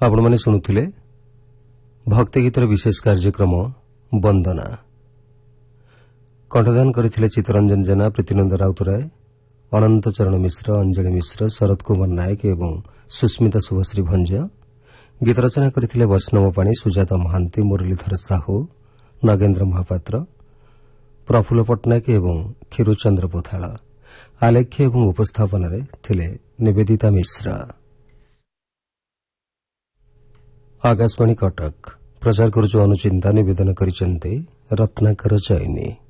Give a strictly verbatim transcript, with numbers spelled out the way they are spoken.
ଆପଣମାନେ ଶୁଣୁଥିଲେ ଭକ୍ତି ଗୀତର ବିଶେଷ କାର୍ଯ୍ୟକ୍ରମ ବନ୍ଦନା। କଣ୍ଠଦାନ କରିଥିଲେ ଚିତ୍ତରଞ୍ଜନ ଜେନା, ପ୍ରୀତିନନ୍ଦ ରାଉତରାୟ, ଅନନ୍ତ ଚରଣ ମିଶ୍ର, ଅଞ୍ଜଳି ମିଶ୍ର, ଶରତ କୁମାର ନାୟକ ଏବଂ ସୁସ୍ମିତା ଶୁଭଶ୍ରୀ ଭଞ୍ଜ। ଗୀତ ରଚନା କରିଥିଲେ ବୈଷ୍ଣବ ପାଣି, ସୁଜାତା ମହାନ୍ତି, ମୁରଲୀଧର ସାହୁ, ନଗେନ୍ଦ୍ର ମହାପାତ୍ର, ପ୍ରଫୁଲ୍ଲ ପଟ୍ଟନାୟକ ଏବଂ କ୍ଷୀରଚନ୍ଦ୍ର ପୋଥାଳ। ଆଲେଖ୍ୟ ଏବଂ ଉପସ୍ଥାପନାରେ ଥିଲେ ନିବେଦିତା ମିଶ୍ର। ଆକାଶବାଣୀ କଟକ ପ୍ରଚାର କରୁଛୁ ଅନୁଚିନ୍ତା। ନିବେଦନ କରିଛନ୍ତି ରତ୍ନାକର ଚୟନୀ।